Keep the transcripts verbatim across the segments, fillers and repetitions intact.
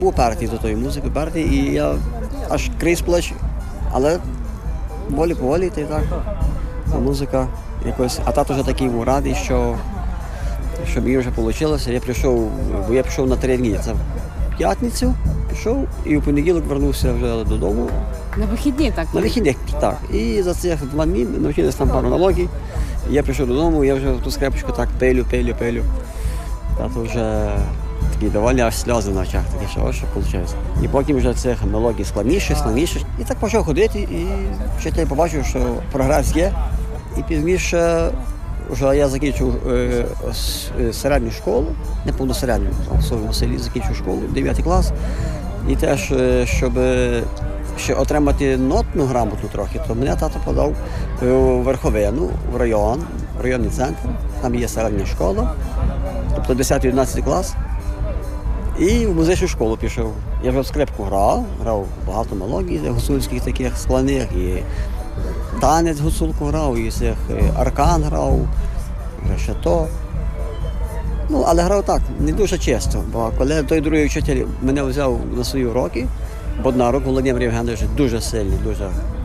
Був партій до тої музики, партій, і я аж крізь плач, але волі поволі, та й так, та музика якось. А тато вже такий був радий, що, що мені вже вийшло. Я прийшов, бо я пішов на три дні. Це в п'ятницю пішов і у понеділок вернувся вже додому. На вихідні так? На вихідних, так. І за цих два дні навчилися там пару налогів. Я прийшов додому, я вже ту скрепочку так пилю, пилю, пилю. Тато вже такі доволі аж сльози на очах, такі, що ось що виходить. І потім вже цих мелодій складніше, складніше. І так почав ходити, і вчитель побачив, що прогрес є. І пізніше вже я закінчив е, середню школу, не повну середню, а в своєму селі закінчив школу, дев'ятий клас. І теж, щоб ще отримати нотну грамоту трохи, то мене тато подав у Верховину, в район, в районний центр. Там є середня школа, тобто десятий-одинадцятий клас. І в музичну школу пішов. Я вже в скрипку грав, грав багато мелодій гуцульських таких складних, і танець гуцулку грав, і цих аркан грав, вже ще то. Ну, але грав так, не дуже чисто, бо коли той другий вчитель мене взяв на свої уроки, Боднарук Володимир Євгенович дуже сильний, дуже,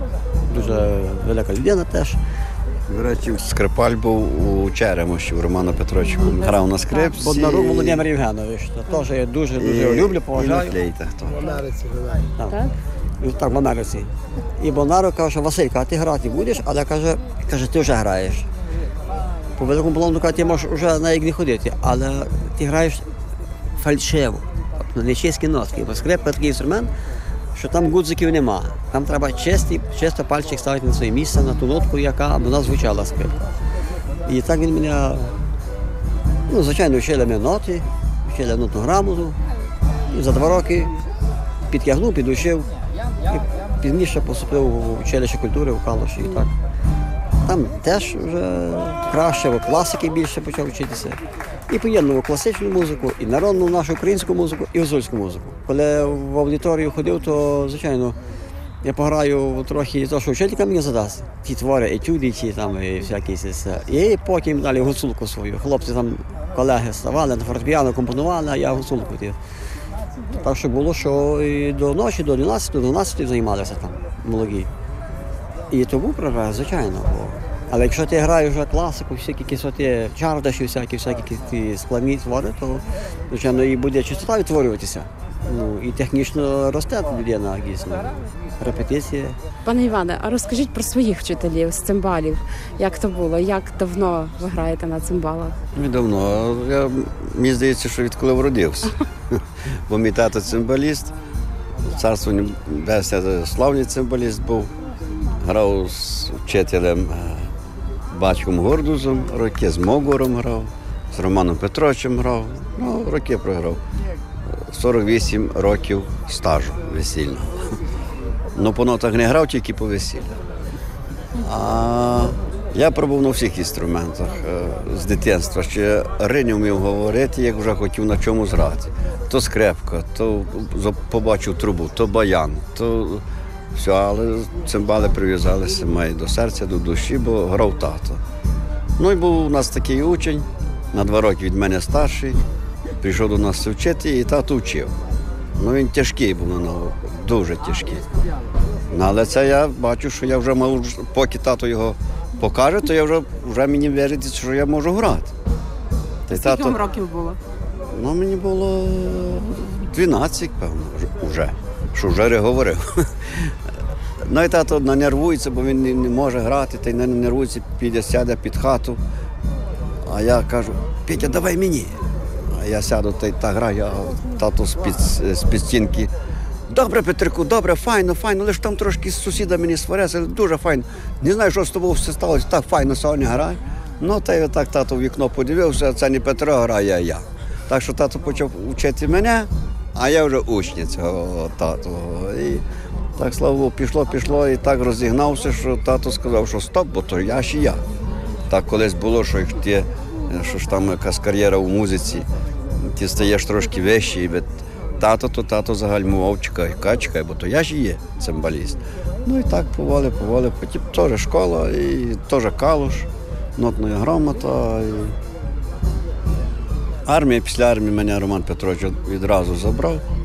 дуже велика людина теж. До речі, Скрипаль був у Черемоші, у Романа Петровича, грав на скрипці. Боднарук Володимир Євгенович, то теж я дуже-дуже люблю, поважаю. І на флейта. В Америці живе. Так? Так, в Америці. І Боднарук каже, Василька, а ти грати будеш? Але каже, каже, ти вже граєш. По великому плану каже, ти можеш вже навіть не ходити, але ти граєш фальшиво, тобто не чисті нотки. Бо скрипка такий інструмент, що там гудзиків нема. Там треба чисті, чисто пальчик ставити на своє місце, на ту нотку, яка вона звучала скрипка. І так він мене, ну, звичайно, вчили мене ноти, вчили нотну грамоту. І за два роки підтягнув, підучив. І пізніше поступив в училище культури в Калуші. І так. Там теж вже краще, бо класики більше почав вчитися. І поєднував класичну музику, і народну нашу українську музику, і гуцульську музику. Коли в аудиторію ходив, то, звичайно, я пограю трохи те, що вчителька мені задасть. Ті твори, етюди, ті там, і всякі. І потім далі гуцулку свою. Хлопці там, колеги ставали, на фортепіано компонували, а я гуцулку. Так що було, що і до ночі, до одинадцятої, до дванадцятої займалися там молоді. І то був прогрес, звичайно. Але якщо ти граєш вже класику, всякі кисоти, чардаші, всякі, всякі ті складні твори, то, звичайно, і буде чистота відтворюватися. Ну, і технічно росте людина, дійсно. Репетиції. Пане Іване, а розкажіть про своїх вчителів з цимбалів. Як то було? Як давно ви граєте на цимбалах? Недавно. Я, мені здається, що відколи вродився. Бо мій тато цимбаліст, царство небесне, славний цимбаліст був. Грав з вчителем Батьком Гордузом, роки з Могором грав, з Романом Петровичем грав, ну, роки програв. сорок вісім років стажу весільного. Ну, по нотах не грав, тільки по весіллю. А я пробував на всіх інструментах з дитинства. Ще ри не вмів говорити, як вже хотів на чому зграти. То скрепка, то побачив трубу, то баян, то все, але цимбали прив'язалися мої до серця, до душі, бо грав тато. Ну і був у нас такий учень, на два роки від мене старший, прийшов до нас вчити і тато вчив. Ну він тяжкий був на ногу, дуже тяжкий. Ну, але це я бачу, що я вже мав, поки тато його покаже, то я вже, вже мені вірить, що я можу грати. Скільки тато... вам років було? Ну, мені було дванадцять, певно, вже, що вже говорив. Ну і тато нанервується, бо він не може грати, та й не нервується, піде, сяде під хату. А я кажу, Петя, давай мені. А я сяду та й та граю, а тато з-під, з-під стінки. Добре, Петрику, добре, файно, файно, лише там трошки сусіда мені свариться, дуже файно. Не знаю, що з тобою все сталося, так файно сьогодні грає. Ну, та й отак тато в вікно подивився, це не Петро грає, а я. Так що тато почав вчити мене, а я вже учня цього тато. І так, слава Богу, пішло, пішло, і так розігнався, що тато сказав, що стоп, бо то я ж і я. Так колись було, що якщо ти, що ж там якась кар'єра у музиці, ти стаєш трошки вищий, і тато, то тато загальмував, чекай, чекай, чекай, бо то я ж і є цимбаліст. Ну і так поволі, поволі, потім теж школа, і теж Калуш, нотна грамота. І... Армія, після армії мене Роман Петрович відразу забрав.